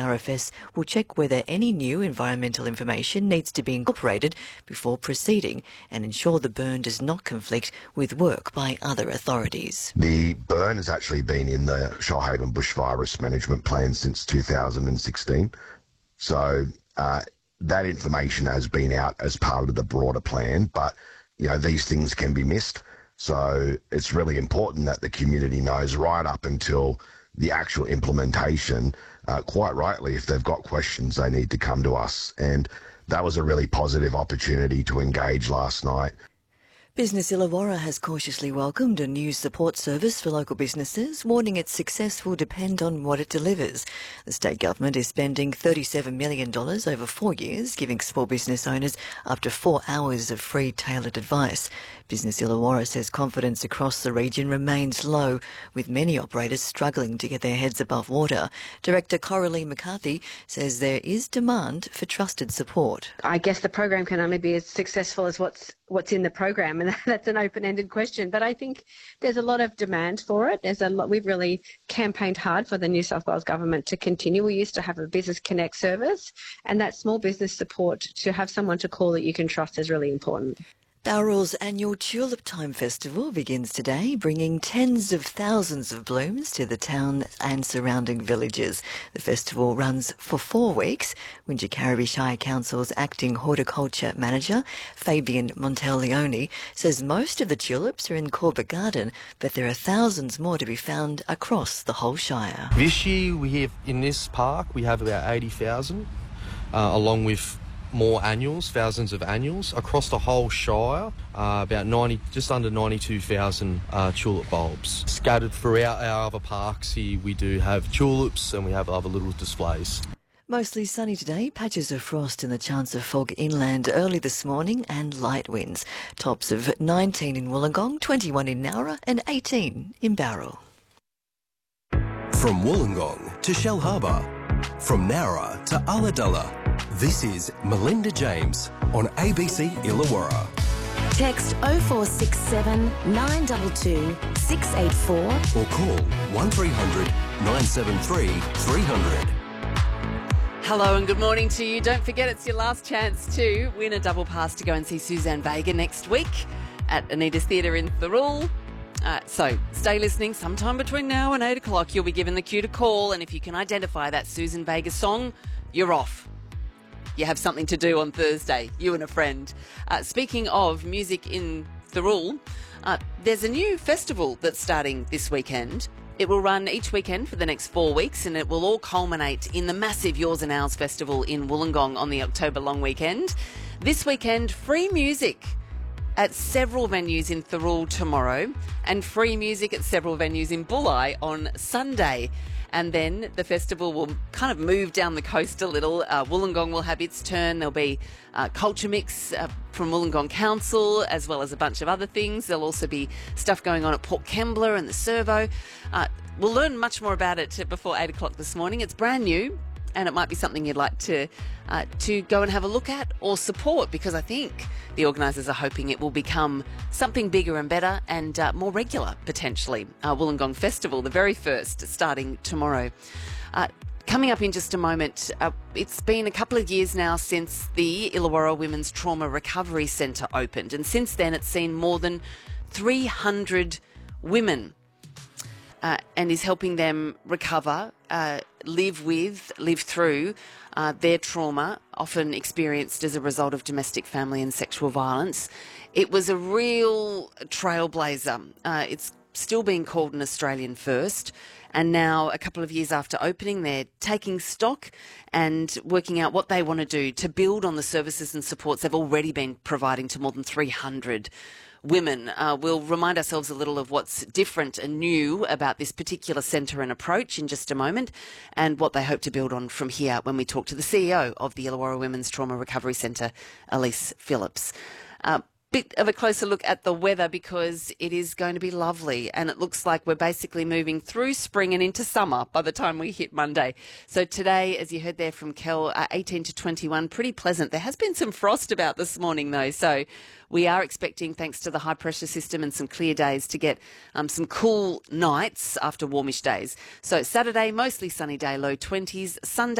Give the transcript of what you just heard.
RFS will check whether any new environmental information needs to be incorporated before proceeding and ensure the burn does not conflict with work by other authorities. The burn has actually been in the Shoalhaven Bushfire Risk Management Plan since 2016. So that information has been out as part of the broader plan, but these things can be missed. So it's really important that the community knows right up until the actual implementation. Quite rightly, if they've got questions, they need to come to us. And that was a really positive opportunity to engage last night. Business Illawarra has cautiously welcomed a new support service for local businesses, warning its success will depend on what it delivers. The state government is spending $37 million over 4 years, giving small business owners up to 4 hours of free tailored advice. Business Illawarra says confidence across the region remains low, with many operators struggling to get their heads above water. Director Coralie McCarthy says there is demand for trusted support. I guess the program can only be as successful as what's in the program, and that's an open-ended question. But I think there's a lot of demand for it. We've really campaigned hard for the New South Wales government to continue. We used to have a Business Connect service, and that small business support, to have someone to call that you can trust, is really important. Bowral's annual Tulip Time Festival begins today, bringing tens of thousands of blooms to the town and surrounding villages. The festival runs for 4 weeks. Wingecarribee Shire Council's acting horticulture manager, Fabian Monteleone, says most of the tulips are in Corbett Garden, but there are thousands more to be found across the whole Shire. This year, in this park, we have about 80,000, along with more annuals, thousands of annuals across the whole Shire. Just under 92,000 tulip bulbs scattered throughout our other parks. Here we do have tulips and we have other little displays. Mostly sunny today, patches of frost and the chance of fog inland early this morning and light winds. Tops of 19 in Wollongong, 21 in Nowra and 18 in Bowral. From Wollongong to Shellharbour, from Nowra to Ulladulla, this is Melinda James on ABC Illawarra. Text 0467 922 684 or call 1300 973 300. Hello and good morning to you. Don't forget it's your last chance to win a double pass to go and see Suzanne Vega next week at Anita's Theatre in Thirroul. So stay listening. Sometime between now and 8 o'clock you'll be given the cue to call, and if you can identify that Susan Vega song, you're off. You have something to do on Thursday, you and a friend. Speaking of music in Thirroul, there's a new festival that's starting this weekend. It will run each weekend for the next 4 weeks, and it will all culminate in the massive Yours and Ours Festival in Wollongong on the October long weekend. This weekend, free music at several venues in Thirroul tomorrow, and free music at several venues in Bulli on Sunday. And then the festival will kind of move down the coast a little. Wollongong will have its turn. There'll be Culture Mix from Wollongong Council, as well as a bunch of other things. There'll also be stuff going on at Port Kembla and the Servo. We'll learn much more about it before 8 o'clock this morning. It's brand new, and it might be something you'd like to go and have a look at or support, because I think the organisers are hoping it will become something bigger and better and more regular, potentially. Wollongong Festival, the very first, starting tomorrow. Coming up in just a moment, it's been a couple of years now since the Illawarra Women's Trauma Recovery Centre opened, and since then it's seen more than 300 women and is helping them recover, live through their trauma, often experienced as a result of domestic, family and sexual violence. It was a real trailblazer. It's still being called an Australian first, and now, a couple of years after opening, they're taking stock and working out what they want to do to build on the services and supports they've already been providing to more than 300 women. We'll remind ourselves a little of what's different and new about this particular centre and approach in just a moment, and what they hope to build on from here when we talk to the CEO of the Illawarra Women's Trauma Recovery Centre, Elise Phillips. Bit of a closer look at the weather, because it is going to be lovely, and it looks like we're basically moving through spring and into summer by the time we hit Monday. So today, as you heard there from Kel, 18 to 21, pretty pleasant. There has been some frost about this morning though, so we are expecting, thanks to the high pressure system and some clear days, to get some cool nights after warmish days. So Saturday, mostly sunny day, low 20s. Sunday,